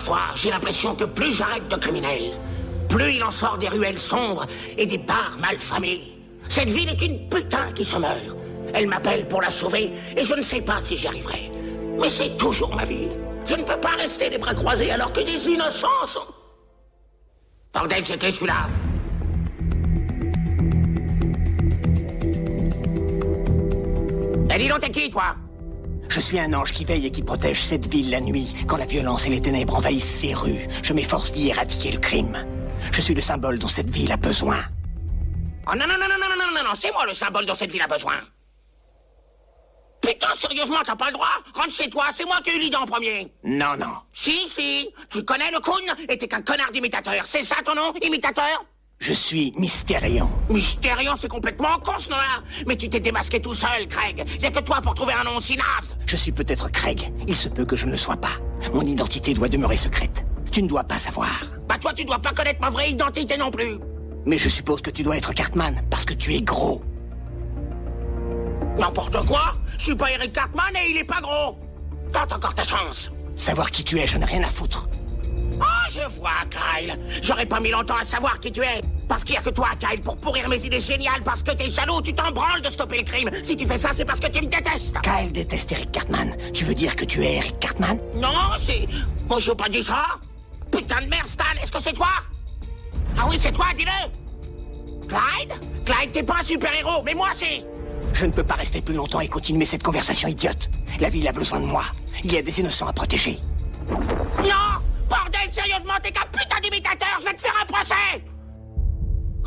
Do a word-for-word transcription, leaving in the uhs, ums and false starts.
Parfois, j'ai l'impression que plus j'arrête de criminels, plus il en sort des ruelles sombres et des bars malfamés. Cette ville est une putain qui se meurt. Elle m'appelle pour la sauver et je ne sais pas si j'y arriverai. Mais c'est toujours ma ville. Je ne peux pas rester les bras croisés alors que des innocents sont... Bordel, c'était celui-là. Eh, dis donc, t'es qui, toi? Je suis un ange qui veille et qui protège cette ville la nuit, quand la violence et les ténèbres envahissent ses rues. Je m'efforce d'y éradiquer le crime. Je suis le symbole dont cette ville a besoin. Oh non, non, non, non, non, non, non, non, c'est moi le symbole dont cette ville a besoin. Putain, sérieusement, t'as pas le droit? Rentre chez toi, c'est moi qui ai eu l'idée en premier. Non, non. Si, si, tu connais le Coon et t'es qu'un connard d'imitateur. C'est ça ton nom, imitateur? Je suis Mystérion. Mystérion, c'est complètement con ce nom-là. Mais tu t'es démasqué tout seul, Craig. Y'a que toi pour trouver un nom aussi naze. Je suis peut-être Craig. Il se peut que je ne le sois pas. Mon identité doit demeurer secrète. Tu ne dois pas savoir. Bah toi, tu dois pas connaître ma vraie identité non plus. Mais je suppose que tu dois être Cartman, parce que tu es gros. N'importe quoi. Je suis pas Eric Cartman et il est pas gros. Tente encore ta chance. Savoir qui tu es, je n'ai rien à foutre. Oh, je vois, Kyle. J'aurais pas mis longtemps à savoir qui tu es. Parce qu'il y a que toi, Kyle, pour pourrir mes idées géniales. Parce que t'es jaloux, tu t'en branles de stopper le crime. Si tu fais ça, c'est parce que tu me détestes. Kyle déteste Eric Cartman. Tu veux dire que tu es Eric Cartman? Non, c'est... Moi, je n'ai pas dit ça. Putain de merde, Stan, est-ce que c'est toi? Ah oui, c'est toi, dis-le. Clyde? Clyde, t'es pas un super-héros, mais moi, c'est... Je ne peux pas rester plus longtemps et continuer cette conversation idiote. La ville a besoin de moi. Il y a des innocents à protéger. Non! Bordel, sérieusement, t'es qu'un putain d'imitateur, je vais te faire un procès!